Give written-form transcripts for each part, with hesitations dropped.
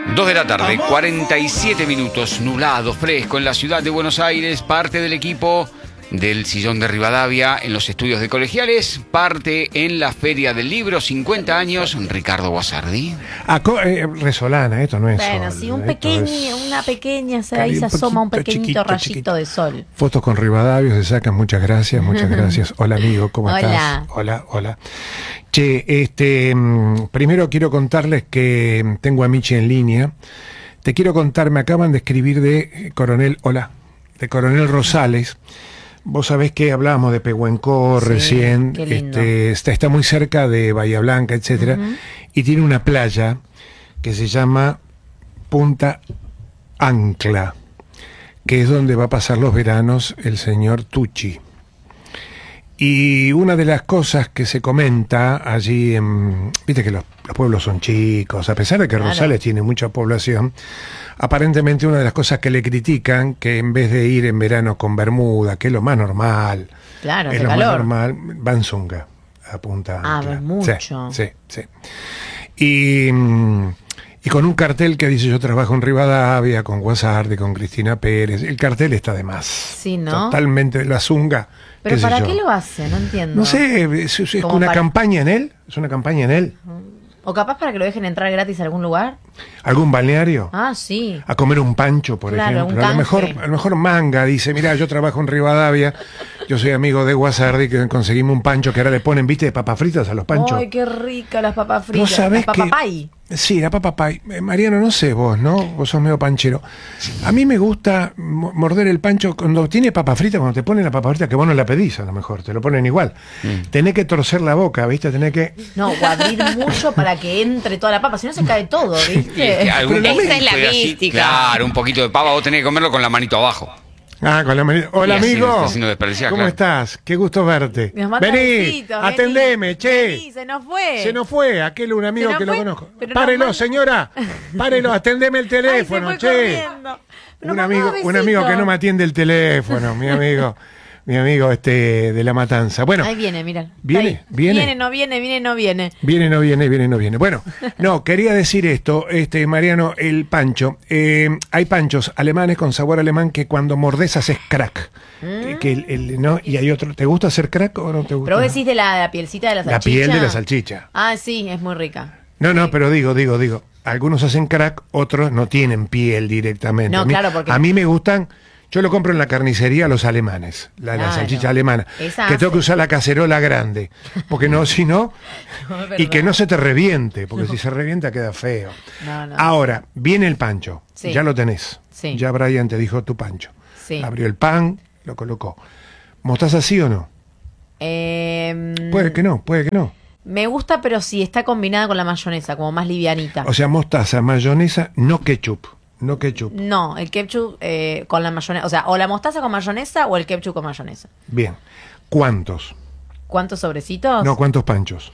2 de la tarde, 47 minutos, nublado, fresco en la ciudad de Buenos Aires. Parte del equipo del Sillón de Rivadavia en los estudios de Colegiales, parte en la Feria del Libro, 50 años, Ricardo Guasardi. Resolana, esto no es bueno, sol. Sí, una pequeña, ahí se asoma un pequeñito rayito de sol. Fotos con Rivadavia se sacan, muchas gracias. Hola amigo, ¿cómo estás? Hola. Che, primero quiero contarles que tengo a Michi en línea. Te quiero contar, me acaban de escribir de Coronel Rosales. Vos sabés que hablábamos de Pehuenco recién, está muy cerca de Bahía Blanca, etcétera, y tiene una playa que se llama Punta Ancla, que es donde va a pasar los veranos el señor Tucci. Y una de las cosas que se comenta allí, viste que los pueblos son chicos, a pesar de que Rosales tiene mucha población, aparentemente una de las cosas que le critican, que en vez de ir en verano con bermuda, que es lo más normal, va en zunga, a Punta Ancla. Mucho. Sí. Y con un cartel que dice: yo trabajo en Rivadavia, con Guasardi, con Cristina Pérez. El cartel está de más. Sí, ¿no? Totalmente, la zunga. ¿Pero para qué lo hace? No entiendo. No sé, es una campaña en él. Es una campaña en él. O capaz para que lo dejen entrar gratis a algún lugar. ¿Algún balneario? Ah, sí. A comer un pancho, por ejemplo. A lo mejor Manga dice: mira, yo trabajo en Rivadavia, yo soy amigo de Guasardi, que conseguimos un pancho que ahora le ponen, viste, de papas fritas a los panchos. Ay, qué rica las papas fritas. ¿No sabés la papa pay? Sí, la papa pay. Mariano, no sé vos, ¿no? Vos sos medio panchero. A mí me gusta morder el pancho cuando tiene papa frita, cuando te ponen la papa frita, que vos no la pedís, a lo mejor, te lo ponen igual. Tenés que torcer la boca, ¿viste? Tenés que... No, o abrir mucho para que entre toda la papa, si no se cae todo, ¿viste? Esa es la mística. Claro, un poquito de pava, vos tenés que comerlo con la manito abajo. Con la manito. Hola, amigo. ¿Cómo estás? Qué gusto verte. Vení, atendeme, che. Vení, se nos fue. Aquel un amigo que lo conozco. Párelo, señora. Párelo, atendeme el teléfono, che. Un amigo que no me atiende el teléfono, mi amigo de La Matanza. Bueno, ahí viene, mira. ¿Viene? No viene. Bueno, no, quería decir esto, Mariano, el pancho. Hay panchos alemanes con sabor alemán que cuando mordes haces crack. ¿No? Y hay otro. ¿Te gusta hacer crack o no te gusta? Pero vos decís de la pielcita de la salchicha. La piel de la salchicha. Ah, sí, es muy rica. No, pero digo. Algunos hacen crack, otros no tienen piel directamente. No, claro, porque... A mí me gustan... Yo lo compro en la carnicería los alemanes, la salchicha alemana, que tengo que usar la cacerola grande, porque si no, y que no se te reviente, porque si se revienta queda feo. No. Ahora, viene el pancho, ya lo tenés, ya Brian te dijo tu pancho, abrió el pan, lo colocó. ¿Mostaza sí o no? Puede que no. Me gusta, pero si está combinada con la mayonesa, como más livianita. O sea, mostaza, mayonesa, no ketchup. No, el ketchup con la mayonesa. O sea, o la mostaza con mayonesa o el ketchup con mayonesa. Bien. ¿Cuántos? ¿Cuántos sobrecitos? No, ¿cuántos panchos?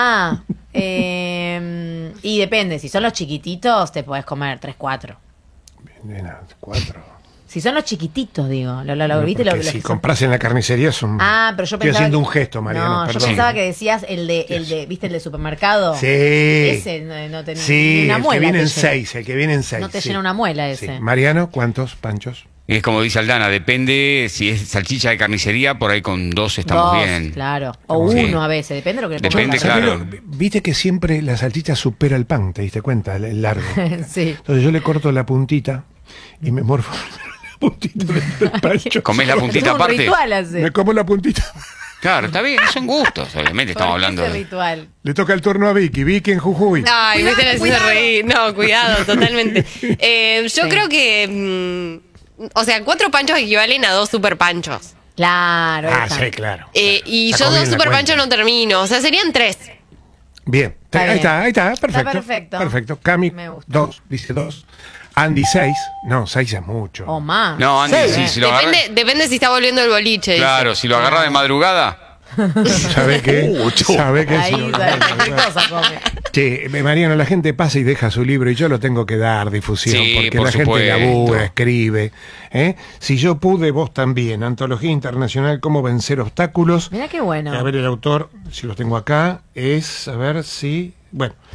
Y depende. Si son los chiquititos, te podés comer 3, 4. Bien, 4. Si son los chiquititos, digo. Si compras en la carnicería son... pero yo pensaba... Estoy haciendo un gesto, Mariano, perdón. Yo pensaba que decías el de ¿viste el de supermercado? Sí. Ese no tenía una muela. El que viene en 6. No te llena una muela ese. Sí. Mariano, ¿cuántos panchos? Es como dice Aldana, depende si es salchicha de carnicería, por ahí con 2 estamos bien. Claro. O 1 a veces, depende de lo que le pongas. Depende, claro. Viste que siempre la salchicha supera el pan, ¿te diste cuenta? El largo. Sí. Entonces yo le corto la puntita y me morfo la puntita del pancho. ¿Comés la puntita aparte? Ritual hace. Me como la puntita. Claro, está bien, son gustos, obviamente estamos hablando de... ritual. Le toca el turno a Vicky en Jujuy. Ay, me tenés que reír. No, cuidado, totalmente. Yo creo que... 4 panchos equivalen a 2 super panchos. Claro. Sí, claro. Y yo 2 super panchos no termino. O sea, serían 3. Bien. Ahí está. Perfecto. Cami, 2, dice 2. Andy, 6. No, 6 es mucho. O más. No, Andy, sí, si lo agarra... Depende si está volviendo el boliche. Claro, dice. si lo agarra de madrugada... ¿Sabe qué? ¿Sabe qué? Ahí, Che, Mariano, la gente pasa y deja su libro y yo lo tengo que dar difusión, porque por la supuesto. gente labura, escribe. Si yo pude, vos también. Antología Internacional, Cómo vencer obstáculos. Mira qué bueno. A ver, el autor, si lo tengo acá, es, a ver si... Bueno,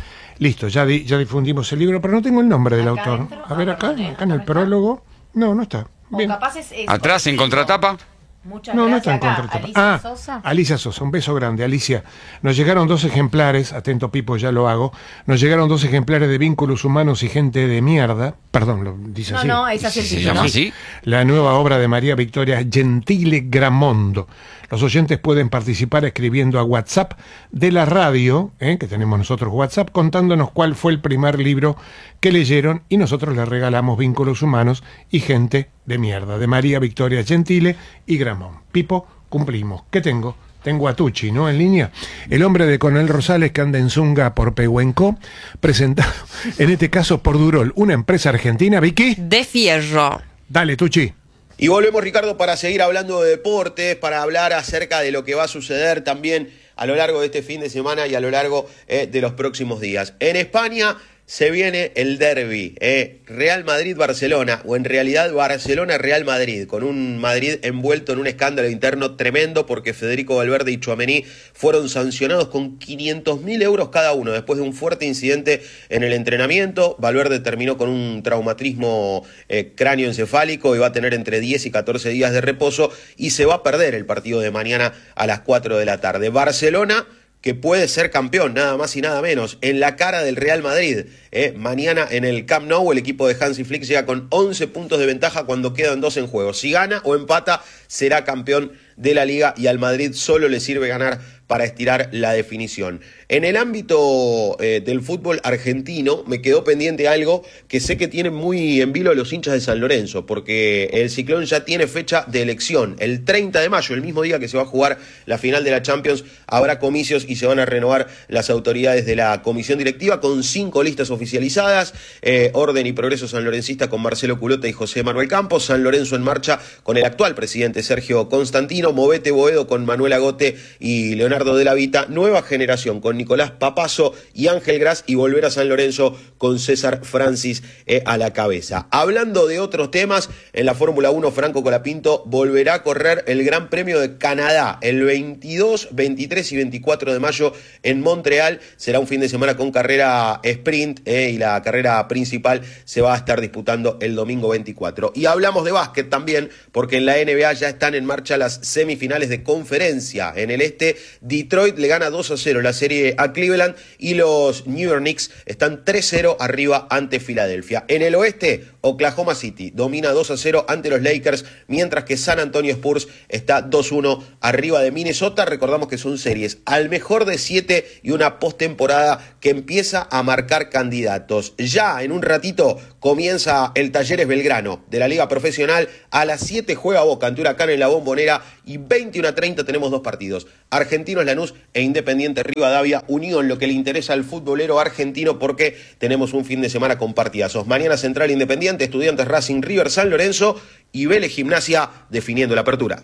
Listo, ya difundimos el libro, pero no tengo el nombre del autor. Adentro, a ver, acá en el prólogo. No está. Bien. Capaz es Atrás en contratapa. Muchas No gracias. está en contratapa. Alicia Sosa. Alicia Sosa, un beso grande. Alicia, nos llegaron 2 ejemplares, atento Pipo, ya lo hago. Nos llegaron 2 ejemplares de Vínculos Humanos y Gente de Mierda. Perdón, lo dice así. No, es así el ¿Se título. llama así? La nueva obra de María Victoria Gentile Gramondo. Los oyentes pueden participar escribiendo a WhatsApp de la radio, que tenemos nosotros WhatsApp, contándonos cuál fue el primer libro que leyeron y nosotros les regalamos Vínculos Humanos y Gente de Mierda, de María Victoria Gentile y Gramón. Pipo, cumplimos. ¿Qué tengo? Tengo a Tucci, ¿no? En línea. El hombre de Coronel Rosales que anda en Zunga por Pehuenco, presentado, en este caso por Durol, una empresa argentina, Vicky. De fierro. Dale, Tucci. Y volvemos, Ricardo, para seguir hablando de deportes, para hablar acerca de lo que va a suceder también a lo largo de este fin de semana y a lo largo de los próximos días. En España se viene el derbi, Real Madrid-Barcelona, o en realidad Barcelona-Real Madrid, con un Madrid envuelto en un escándalo interno tremendo porque Federico Valverde y Tchouaméni fueron sancionados con 500.000 euros cada uno después de un fuerte incidente en el entrenamiento. Valverde terminó con un traumatismo cráneoencefálico y va a tener entre 10 y 14 días de reposo y se va a perder el partido de mañana a las 4 de la tarde. Barcelona, que puede ser campeón, nada más y nada menos, en la cara del Real Madrid. Mañana en el Camp Nou el equipo de Hansi Flick llega con 11 puntos de ventaja cuando quedan 2 en juego. Si gana o empata, será campeón de la Liga y al Madrid solo le sirve ganar para estirar la definición. En el ámbito del fútbol argentino me quedó pendiente algo que sé que tienen muy en vilo los hinchas de San Lorenzo, porque el Ciclón ya tiene fecha de elección. El 30 de mayo, el mismo día que se va a jugar la final de la Champions, habrá comicios y se van a renovar las autoridades de la comisión directiva con 5 listas oficializadas. Orden y Progreso sanlorencista con Marcelo Culota y José Manuel Campos. San Lorenzo en marcha con el actual presidente Sergio Constantino. Movete Boedo con Manuel Agote y Leonardo de la Vita. Nueva Generación con Nicolás Papazo y Ángel Gras, y volver a San Lorenzo con César Francis a la cabeza. Hablando de otros temas, en la Fórmula 1 Franco Colapinto volverá a correr el Gran Premio de Canadá el 22, 23 y 24 de mayo en Montreal. Será un fin de semana con carrera sprint y la carrera principal se va a estar disputando el domingo 24. Y hablamos de básquet también, porque en la NBA ya están en marcha las semifinales de conferencia. En el este, Detroit le gana 2-0 la serie a Cleveland y los New York Knicks están 3-0 arriba ante Filadelfia. En el oeste, Oklahoma City domina 2-0 ante los Lakers, mientras que San Antonio Spurs está 2-1 arriba de Minnesota. Recordamos que son series al mejor de 7 y una postemporada que empieza a marcar candidatos. Ya en un ratito comienza el Talleres Belgrano de la Liga Profesional. A las 7 juega Boca ante Huracán en la Bombonera y 21:30 tenemos 2 partidos. Argentinos Lanús e Independiente Rivadavia, unido en lo que le interesa al futbolero argentino, porque tenemos un fin de semana con partidazos. Mañana Central Independiente, Estudiantes Racing, River San Lorenzo y Vélez Gimnasia definiendo la apertura.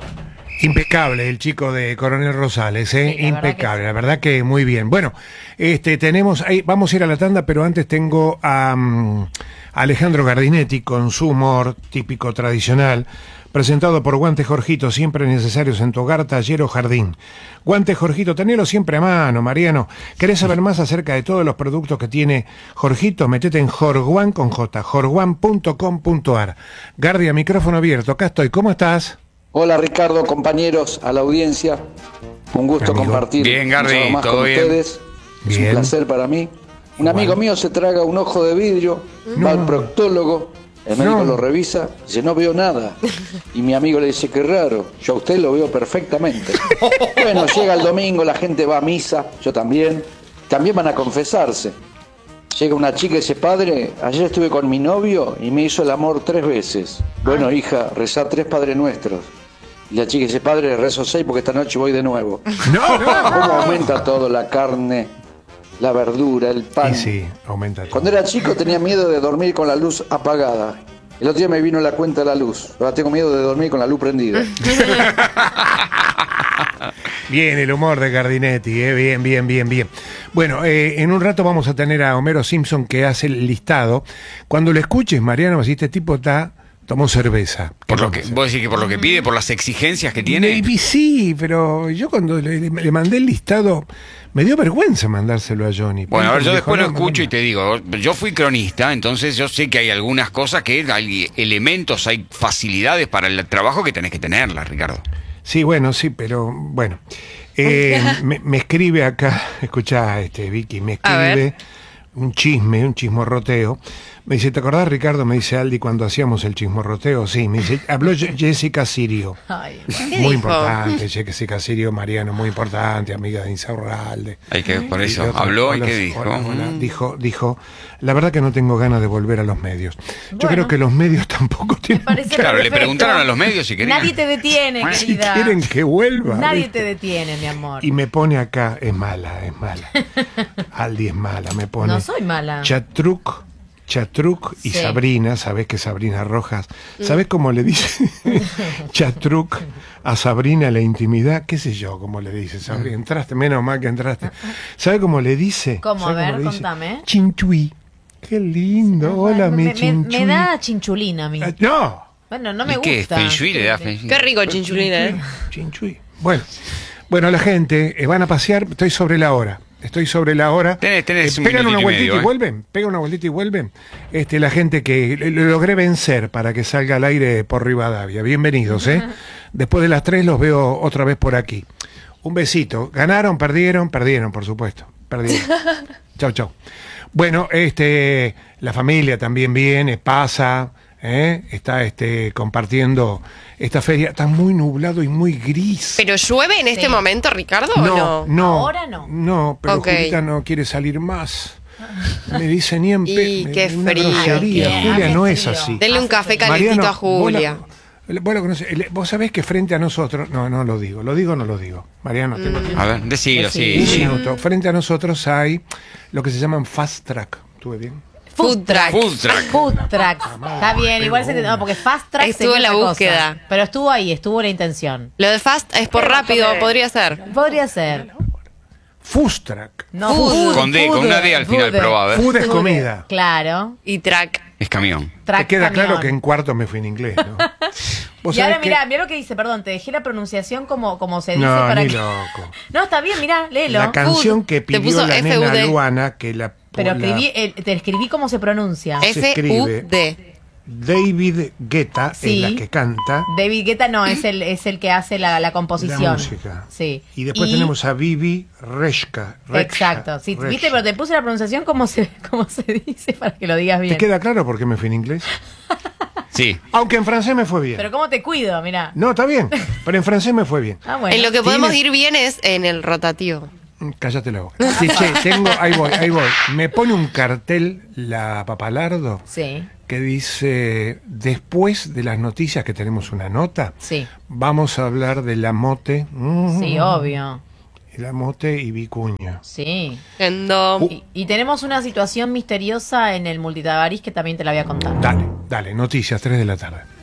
Impecable el chico de Coronel Rosales, impecable, la verdad que muy bien. Bueno, tenemos ahí, vamos a ir a la tanda, pero antes tengo a Alejandro Gardinetti con su humor típico tradicional, presentado por Guante Jorgito, siempre necesarios en tu hogar, taller o jardín. Guante Jorgito, tenelo siempre a mano, Mariano. ¿Querés saber más acerca de todos los productos que tiene Jorgito? Metete en jorguan con J, jorguan.com.ar. Gardia, micrófono abierto, acá estoy, ¿cómo estás? Hola Ricardo, compañeros, a la audiencia, un gusto compartir bien, Gardi, más todo con bien. ustedes, es un placer para mí. Un amigo mío se traga un ojo de vidrio, va al proctólogo, el médico lo revisa, dice no veo nada, y mi amigo le dice qué raro, yo a usted lo veo perfectamente. Bueno, llega el domingo, la gente va a misa, yo también van a confesarse. Llega una chica y dice, padre, ayer estuve con mi novio y me hizo el amor 3 veces. Bueno, hija, rezá 3 Padres Nuestros. Y la chica dice, padre, rezo 6 porque esta noche voy de nuevo. ¿Cómo aumenta todo? La carne, la verdura, el pan. Sí, aumenta todo. Cuando era chico tenía miedo de dormir con la luz apagada. El otro día me vino la cuenta de la luz. Ahora tengo miedo de dormir con la luz prendida. Bien, el humor de Gardinetti, bien. Bueno, en un rato vamos a tener a Homero Simpson que hace el listado. Cuando lo escuches, Mariano, si este tipo está Tomó cerveza. Por lo que, vos decís que por lo que pide, por las exigencias que tiene. Maybe sí, pero yo cuando le mandé el listado, me dio vergüenza mandárselo a Johnny. Bueno, a ver, yo Me después dijo, lo no, escucho no. y te digo, yo fui cronista, entonces yo sé que hay algunas cosas que hay elementos, hay facilidades para el trabajo que tenés que tenerlas, Ricardo. Sí, bueno, sí, pero bueno. Me escribe acá, escuchá, Vicky, me A ver. escribe un chismorroteo. Me dice, ¿te acordás, Ricardo? Me dice Aldi cuando hacíamos el chismorroteo. Sí, me dice, habló Jessica Sirio. Ay, ¿Qué Muy dijo? importante, Jessica Sirio, Mariano, muy importante, amiga de Insaurralde. Hay que, por eso, Y otra- habló y hola, qué dijo. hola. Dijo, la verdad que no tengo ganas de volver a los medios. Yo Bueno. creo que los medios tampoco tienen... parece Claro, le perfecto. preguntaron a los medios si querían. Nadie te detiene, Si querida. quieren que vuelva. Nadie ¿viste? te detiene, mi amor. Y me pone acá, es mala. Aldi es mala, me pone. No soy mala. Chatruc y Sí. Sabrina, ¿sabés que Sabrina Rojas? ¿Sabés cómo le dice Chatruc a Sabrina la intimidad? ¿Qué sé yo cómo le dice Sabrina? Entraste, menos mal que entraste. ¿Sabés cómo le dice? ¿Cómo? ¿Sabés A ver, le dice? contame. Chinchuí. Qué lindo, hola mi chinchuí. me da chinchulina a mí. No, Bueno, no me ¿Y gusta. qué? ¿Feng Shui le da Feng Shui? Qué rico chinchulina, ¿eh? Chinchuí. Bueno, la gente van a pasear, estoy sobre la hora. Tenés un pegan una minutito y vueltita medio, y vuelven. Pegan una vueltita y vuelven. La gente que lo logré vencer para que salga al aire por Rivadavia. Bienvenidos, ¿eh? Después de las 3 los veo otra vez por aquí. Un besito. ¿Ganaron? ¿Perdieron? Perdieron, por supuesto. Perdieron. Chau. Bueno, la familia también viene, pasa, está compartiendo esta feria. Está muy nublado y muy gris. ¿Pero llueve en este Sí. momento, Ricardo, o no? Ahora no. No, pero Ok. Julita no quiere salir más. Me dice ni en Y qué una frío. grosería. Ay, Julia qué no es frío. así. Denle un café calentito Mariano, a Julia. Vos la conocés. Vos sabés que frente a nosotros, no lo digo, ¿lo digo o no lo digo? Mariano, tengo tiempo. A ver, decilo, Un sí. minuto. Frente a nosotros hay lo que se llaman fast track. ¿Estuve bien? Food track. Food track. Food track. Está bien, igual se no, porque fast track Estuvo sería en la otra búsqueda. cosa. Pero estuvo ahí, estuvo la intención. Lo de fast es por rápido, podría ser. Podría ser. Food track. No, Food. Con D, con una D al final, food. probá, a ver. Food es comida. Claro. Y track. Es camión. Track Te queda camión. claro que en cuarto me fui en inglés, ¿no? Vos Y ahora sabés que- mirá lo que dice, perdón, te dejé la pronunciación como se dice No, para ni que... loco. No, está bien, mirá, léelo. La canción que Te pidió puso la nena FUD. Luana, que la... Pero la- te escribí cómo se pronuncia. se escribe. F-U-D. David Guetta Sí. es la que canta David Guetta no, es el que hace la composición. la música. Sí. Y después tenemos a Vivi Rexka. Exacto. Sí, Rexka. viste, pero te puse la pronunciación como se dice para que lo digas bien. ¿Te queda claro por qué me fui en inglés? Sí. Aunque en francés me fue bien. Pero cómo te cuido, mirá. No, está bien. Pero en francés me fue bien. Ah, bueno. En lo que podemos Tiene- ir bien es en el rotativo. Cállate la boca. Sí, che, ahí voy. Me pone un cartel la Papalardo Sí, que dice, después de las noticias que tenemos una nota, sí, vamos a hablar de la mote. sí, obvio. La mote y Vicuña. Sí. Yendo. Y tenemos una situación misteriosa en el Multitabarís que también te la voy a contar. Dale, noticias, 3 de la tarde.